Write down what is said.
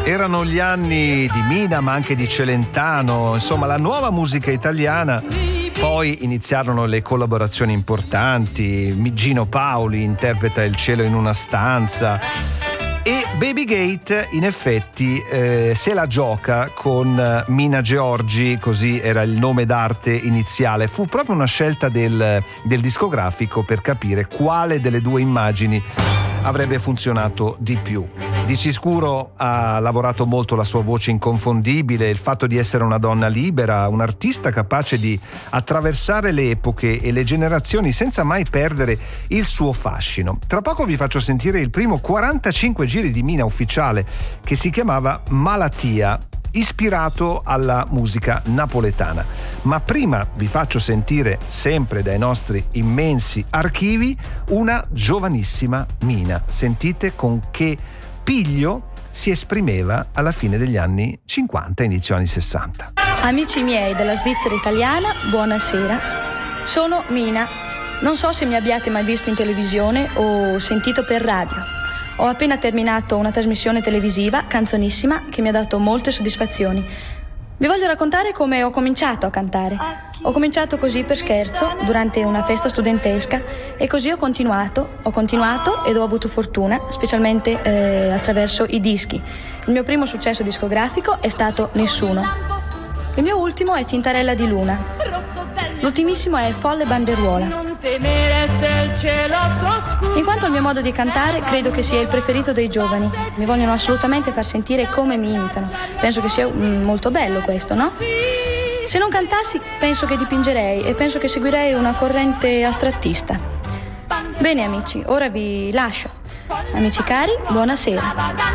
Erano gli anni di Mina, ma anche di Celentano, insomma la nuova musica italiana. Poi iniziarono le collaborazioni importanti. Gino Paoli interpreta Il cielo in una stanza. E Baby Gate in effetti se la gioca con Mina Georgi, così era il nome d'arte iniziale. Fu proprio una scelta del discografico per capire quale delle due immagini avrebbe funzionato di più. Di sicuro ha lavorato molto la sua voce inconfondibile, il fatto di essere una donna libera, un artista capace di attraversare le epoche e le generazioni senza mai perdere il suo fascino. Tra poco vi faccio sentire il primo 45 giri di Mina ufficiale, che si chiamava Malattia, ispirato alla musica napoletana. Ma prima vi faccio sentire, sempre dai nostri immensi archivi, una giovanissima Mina. Sentite con che piglio si esprimeva alla fine degli anni 50, inizio anni 60. Amici miei della Svizzera italiana, buonasera. Sono Mina. Non so se mi abbiate mai visto in televisione o sentito per radio. Ho appena terminato una trasmissione televisiva, canzonissima, che mi ha dato molte soddisfazioni. Vi voglio raccontare come ho cominciato a cantare. Ho cominciato così per scherzo, durante una festa studentesca, e così ho continuato ed ho avuto fortuna, specialmente attraverso i dischi. Il mio primo successo discografico è stato Nessuno. Il mio ultimo è Tintarella di luna. L'ultimissimo è Folle banderuola. In quanto al mio modo di cantare, credo che sia il preferito dei giovani. Mi vogliono assolutamente far sentire come mi imitano. Penso che sia molto bello questo, no? Se non cantassi, penso che dipingerei e penso che seguirei una corrente astrattista. Bene amici, ora vi lascio. Amici cari, buonasera.